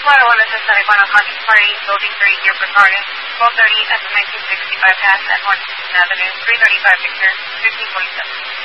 Florida 1, this is Sonic 1 on Hawkins Party, Building 3 here for Garden, 1230 at the 1965 pass at 1 Avenue, 335 Victor, 1547.